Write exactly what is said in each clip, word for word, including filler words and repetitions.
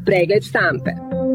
Pregled štampe.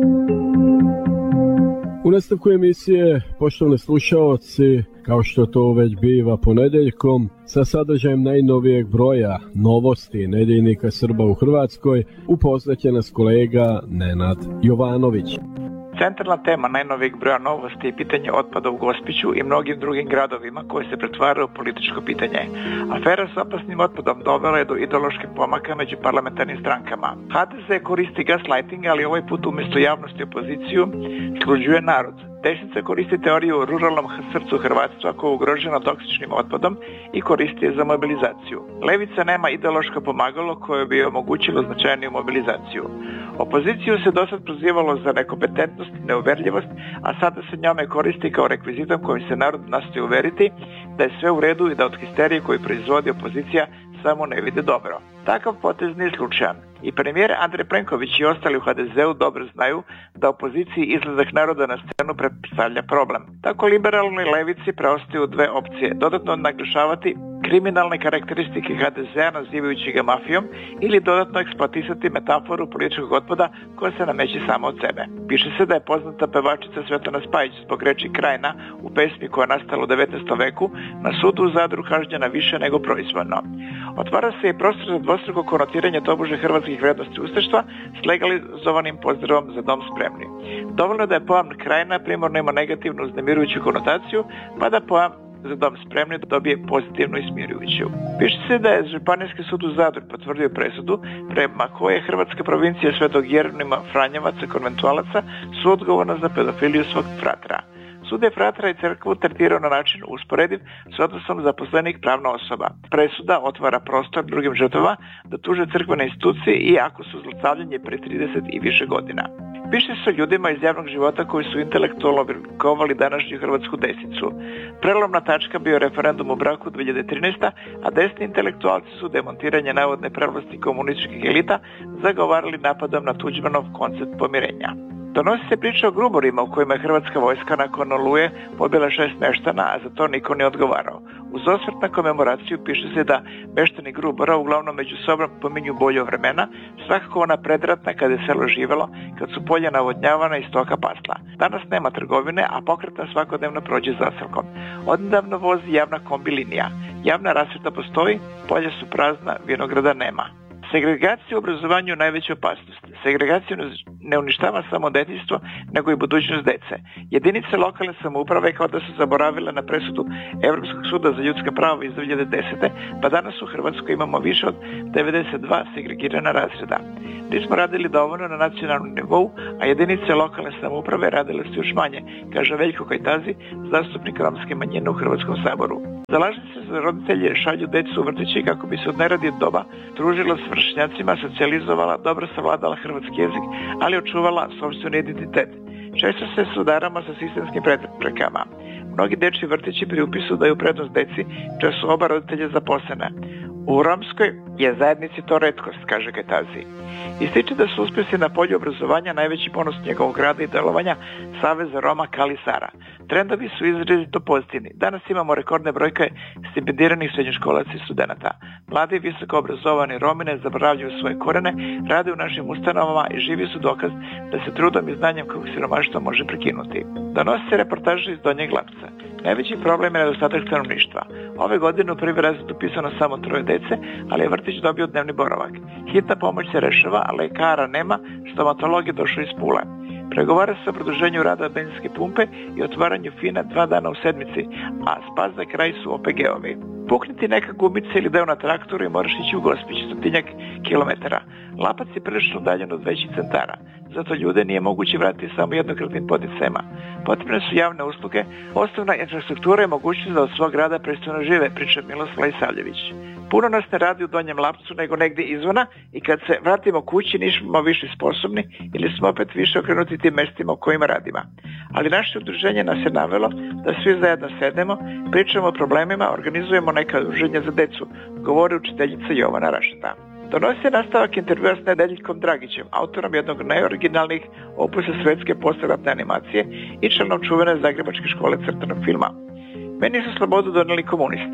U nastavku emisije, poštovani slušaoci, kao što to već biva ponedjeljkom, sa sadržajem najnovijeg broja novosti nedjeljnika Srba u Hrvatskoj, upoznat će nas kolega Nenad Jovanović. Centralna tema najnovijeg broja novosti je pitanje otpada u Gospiću i mnogim drugim gradovima koji se pretvaraju u političko pitanje. Afera s opasnim otpadom dovela je do ideoloških pomaka među parlamentarnim strankama. ha de ze koristi gaslighting, ali ovaj put umjesto javnosti opoziciju sluđuje narod. Desnica koristi teoriju o ruralnom srcu hrvatstva koja je ugrožena toksičnim otpadom i koristi je za mobilizaciju. Levica nema ideološko pomagalo koje bi omogućilo značajniju mobilizaciju. Opoziciju se dosad prozivalo za nekompetentnost i neuverljivost, a sada se njome koristi kao rekvizitom kojim se narod nastoji uveriti da je sve u redu i da od histerije koju proizvodi opozicija samo ne vide dobro. Takav potez nije slučajan. I premijer Andrej Plenković i ostali u ha de zeu dobro znaju da opoziciji izlazak naroda na scenu predstavlja problem. Tako liberalnoj levici preostaju dve opcije: dodatno naglašavati kriminalne karakteristike ha de zea nazivajući ga mafijom ili dodatno eksploatisati metaforu političkog otpada koja se nameće samo od sebe. Piše se da je poznata pevačica Svetlana Spajić zbog reči krajina u pesmi koja je nastala u devetnaestom veku na sudu u Zadru kažnjena više nego proizvoljno. Otvara se i prostor za dvostruko konotiranje tobože hrvatskih vrednosti ustaštva s legalizovanim pozdravom za dom spremni. Dovoljno da je pojam krajina primarno ima negativnu uznemirujuću konotaciju, pa da pojam za dom spremni dobije pozitivnu i smirujuću. Piše se da je Županijski sud u Zadru potvrdio presudu prema koje je hrvatska provincija Svetog Jeronima Franjevaca konventualaca suodgovorna za pedofiliju svog fratra. Sud je fratra i crkvu tretirao na način usporediv s odnosom zaposlenih pravna osoba. Presuda otvara prostor drugim žrtvama da tuže crkvene institucije i ako su zlostavljanje pre trideset i više godina. Piše se o ljudima iz javnog života koji su intelektualno oblikovali današnju hrvatsku desnicu. Prelomna tačka bio referendum o braku dve hiljade trinaeste. a desni intelektualci su demontiranje navodne prevlasti komunističkih elita zagovarali napadom na Tuđmanov koncept pomirenja. Donosi se priča o gruborima u kojima je hrvatska vojska nakon Oluje pobila šest meštana, a za to niko ne odgovarao. Uz osvrt na komemoraciju piše se da meštani Grubora uglavnom među sobom pominju bolja vremena, svakako ona predratna kada je selo živelo, kad su polja navodnjavana i stoka pasla. Danas nema trgovine, a pokretna svakodnevno prođe zaselkom. Odnedavno vozi javna kombi linija. Javna rasvjeta postoji, polja su prazna, vinograda nema. Segregacija u obrazovanju je najveća opasnost. Segregacija ne uništava samo detinjstvo, nego i budućnost dece. Jedinice lokalne samouprave kao da su zaboravile na presudu Europskog suda za ljudska prava iz dve hiljade desete. pa danas u Hrvatskoj imamo više od devedeset dva segregirana razreda. Nismo radili dovoljno na nacionalnom nivou, a jedinice lokalne samouprave radile su još manje, kaže Veljko Kajtazi, zastupnik romske manjine u Hrvatskom saboru. Zalaže se za roditelje šalju decu u vrtići kako bi se od neradnog doba družila s vršnjacima, socijalizovala, dobro savladala hrvatski jezik, ali očuvala sopstveni identitet. Često se sudarama sa sistemskim preprekama. Mnogi dečji vrtići pri upisu daju prednost deci, često su oba roditelja zaposlene. U romskoj je zajednici to retkost, kaže Kajtazi. Ističe da su uspjesi na polju obrazovanja najveći ponos njegovog rada i delovanja Saveza Roma Kali Sara. Trendovi su izrazito pozitivni. Danas imamo rekordne brojke stipendiranih srednjoškolaca i studenata. Mladi i visoko obrazovani Romi ne zaboravljaju svoje korene, rade u našim ustanovama i živi su dokaz da se trudom i znanjem kako siromaštvo može prekinuti. Donosi se reportaže iz Donjeg Lapca. Najveći problem je nedostatak stanovništva. Ove godine u prvi razred upisano samo troje dece, ali je vrtić dobio dnevni boravak. Hitna pomoć se rešava, a lekara nema, stomatolog je došao iz Pule. Pregovara se o produženju rada benzinske pumpe i otvaranju fina dva dana u sedmici, a spas za kraj su o pe ge ovi. Pukniti neka gumica ili deo na traktoru i moraš ići u Gospić, stotinjak kilometara. Lapac je prilično udaljen od većih centara, zato ljude nije moguće vratiti samo jednokratnim poticajima. Potrebne su javne usluge, osnovna infrastruktura je mogućnost da od svog grada pristojno žive, priča Miloslav Isavljević. Puno nas ne radi u Donjem Lapcu nego negdje izvana i kad se vratimo kući nismo više sposobni ili smo opet više okrenuti tim mestima u kojima radimo. Ali naše udruženje nas je navelo da svi zajedno sednemo, pričamo o problemima, organizujemo neka udruženja za decu, govori učiteljica Jovana Rašta. Donosi se nastavak intervjua s Nedeljkom Dragićem, autorom jednog najoriginalnijih opusa svetske posleratne animacije i članom čuvene Zagrebačke škole crtanog filma. Meni su slobodu donijeli komunisti.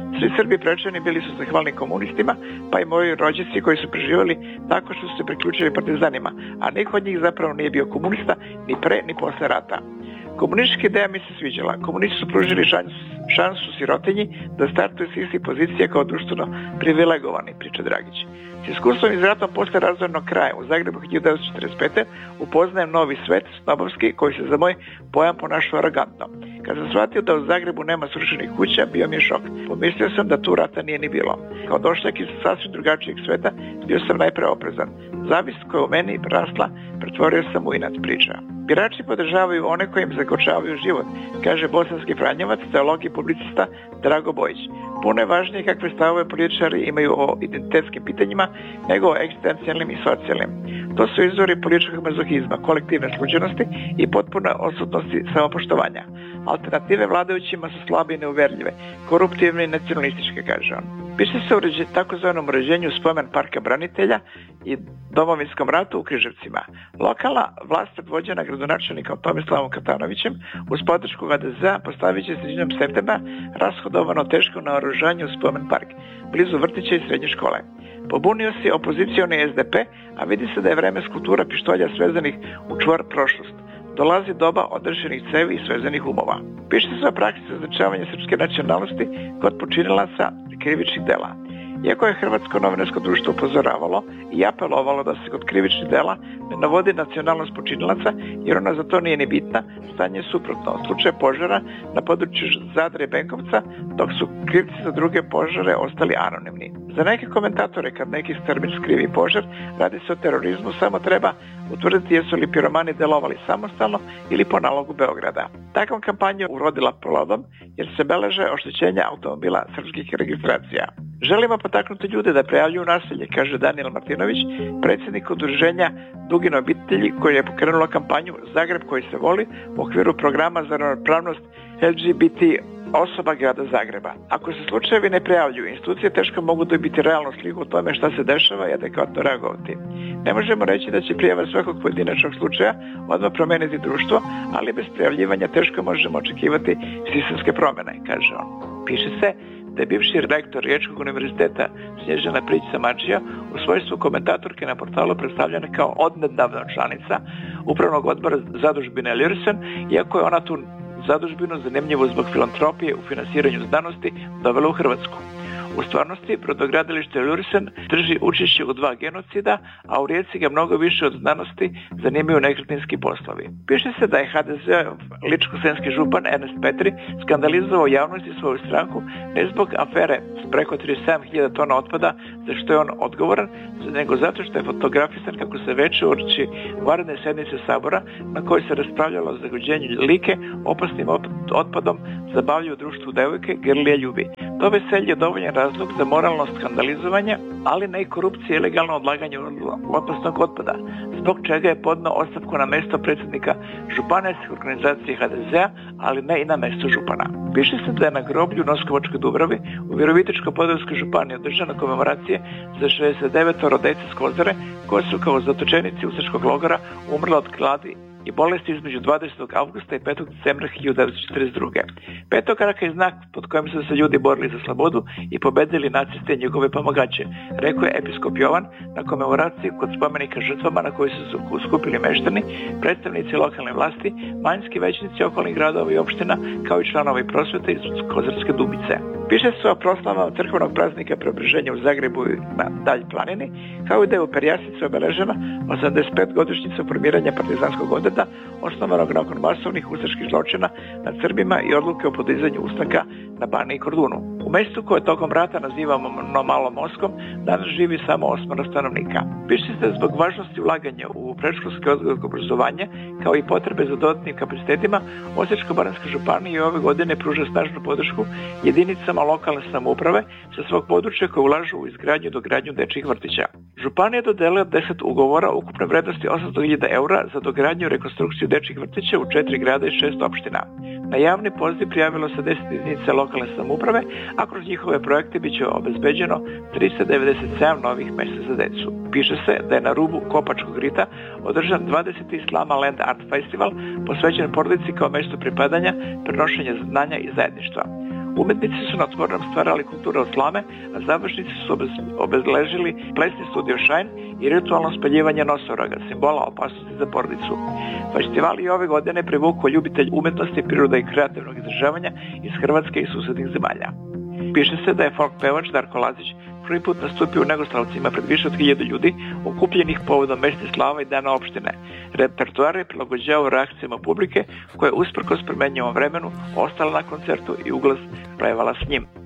Svi Srbi prečani bili su zahvalni komunistima, pa i moji rođaci koji su preživjeli tako što su se priključili partizanima, a niko od njih zapravo nije bio komunista ni pre ni posle rata. Komunistička ideja mi se sviđala. Komunisti su pružili šansu, šansu sirotinji da startuju s istih pozicija kao društveno privilegovani, priča Dragić. S iskustvom iz ratom posle razornog kraja u Zagrebu hiljadu devetsto četrdeset pete upoznajem novi svet, snobovski, koji se za moj pojam ponašao arogantno. Kad sam shvatio da u Zagrebu nema srušenih kuća, bio mi je šok. Pomislio sam da tu rata nije ni bilo. Kao došljak iz sasvim drugačijeg sveta, bio sam najpre oprezan. Zavist koja u meni rasla, pretvorio sam u inat, priča. Birači podržavaju one koji im zakočavaju život, kaže bosanski Franjevac, teolog i publicista Drago Bojić. Puno je važnije kakve stavove političari imaju o identitetskim pitanjima nego o egzistencijalnim i socijalnim. To su izvori političkog mazohizma, kolektivne sluđenosti i potpune odsutnosti samopoštovanja. Alternative vladajućima su slabe i neuverljive, koruptivne i nacionalističke, kaže on. Piše se o uređe, takozvanom uređenju spomen parka branitelja i domovinskom ratu u Križevcima. Lokalna vlast predvođena gradonačelnikom Tomislavom Katanovićem uz podršku ha de zea postavit će sredinom septembra rashodovano teško naoružanje u spomen park, blizu vrtića i srednje škole. Pobunio se opozicioni es de pe, a vidi se da je vreme skulptura pištolja svezanih u čvor prošlost. Dolazi doba odrešenih cevi i svezanih umova. Piše se o praksi označavanja srpske nacionalnosti kod počinilaca krivičnih dela. Iako je Hrvatsko novinarsko društvo upozoravalo i apelovalo da se kod krivičnih dela ne navodi nacionalnost počinilaca, jer ona za to nije ni bitna, stanje je suprotno. Slučaj požara na području Zadra i Benkovca, dok su krivci za druge požare ostali anonimni. Za neke komentatore, kad neki termin skrivi požar, radi se o terorizmu, samo treba utvrditi jesu li piromani delovali samostalno ili po nalogu Beograda. Takvom kampanju urodila plodom, jer se beleže oštećenja automobila srpskih registracija. Želimo potaknuti ljude da prijavljuju nasilje, kaže Danijel Martinović, predsjednik udruženja Dugine obitelji, koji je pokrenulo kampanju Zagreb koji se voli u okviru programa za ravnopravnost el ge be te osoba grada Zagreba. Ako se slučajevi ne prijavljuju, institucije teško mogu dobiti realnu sliku o tome šta se dešava i adekvatno reagovati. Ne možemo reći da će prijava svakog pojedinačnog slučaja odmah promeniti društvo, ali bez prijavljivanja teško možemo očekivati sistemske promjene, kaže on. Piše se da je bivši rektor Riječkog univerziteta Snježana Prijić-Samačija u svojstvu komentatorke na portalu predstavljena kao odnedavna članica Upravnog odbora zadužbine Lürsen, iako je ona tu zadužbinu zanimljivo zbog filantropije u finansiranju znanosti dovela u Hrvatsku. U stvarnosti, brodogradilište Lürsen drži učešće u dva genocida, a u Rijeci ga mnogo više od znanosti zanimaju nekretninski poslovi. Piše se da je ha de ze ličko-senski župan Ernest Petri skandalizovao javnosti svoju stranku ne zbog afere s preko trideset sedam hiljada tona otpada, za što je on odgovoran, nego zato što je fotografisan kako se veče uoči vanredne sednice Sabora na kojoj se raspravljalo o zagađenju Like opasnim otpadom zabavljaju u društvu devojke Grlija Ljubi. To veselje je dovoljan razlog za moralno skandalizovanje, ali ne i korupcije i ilegalno odlaganje opasnog otpada, zbog čega je podneo ostavku na mesto predsjednika županijske organizacije ha de zea, ali ne i na mesto župana. Piše se da je na groblju u Noskovačkoj Dubravi u Virovitičko-podravskoj županiji održana komemoracije za šezdeset devet dece s Kozare koje su kao zatočenici ustaškog logora umrle od gladi i bolesti između dvadesetog avgusta i petog decembra hiljadu devetsto četrdeset druge. Petokraka je znak pod kojim su se ljudi borili za slobodu i pobedili naciste i njegove pomagače, rekao je episkop Jovan na komemoraciji kod spomenika žrtvama na kojoj su skupili meštani, predstavnici lokalne vlasti, manjinski većnici okolnih gradova i opština, kao i članovi prosvete iz Kozarske Dubice. Piše se o proslavama crkvenog praznika Preobraženja u Zagrebu i na Dalj planini, kao i da je u Perjasici obeležena osamdeset pet godišnjica formiranja partizanskog odreda, osnovanog nakon masovnih ustaških zločina nad Srbima i odluke o podizanju ustanka na Baniji i Kordunu. U mjestu koje tokom rata nazivamo Malom Moskom, danas živi samo osmero stanovnika. Piše se zbog važnosti ulaganja u predškolske odgoj i obrazovanje, kao i potrebe za dodatnim kapacitetima, Osječko-baranjska županija i ove godine pruža snažnu podršku jedinicama lokalne samouprave sa svog područja koje ulažu u izgradnju i dogradnju dečjih vrtića. Županija je dodelila deset ugovora ukupne vrednosti osamsto hiljada eura za dogradnju i rekonstrukciju dečjih vrtića u četiri grada i šest opština. Na javni poziv prijavilo se deset jedinica lokalne samouprave, a kroz njihove projekte bit će obezbeđeno tristo devedeset sedam novih mjesta za decu. Piše se da je na rubu Kopačkog rita održan dvadeseti Slama Land Art Festival posvećen porodici kao mjestu pripadanja, prenošenja znanja i zajedništva. Umetnici su na otvorenom stvarali kulturu od slame, a završnici su obez, obezležili plesni studio Shine i ritualno spaljivanje nosoroga, simbola opasnosti za porodicu. Festival i ove godine privukao ljubitelj umetnosti, priroda i kreativnog izražavanja iz Hrvatske i susednih zemalja. Piše se da je folk pevač Darko Lazić prvi put nastupio u Negoslavcima pred više od hiljadu ljudi, okupljenih povodom mesne slava i dana opštine. Repertoar je prilagođavao reakcijama publike, koja je usprkos promenjivom vremenu ostala na koncertu i uglas pevala s njim.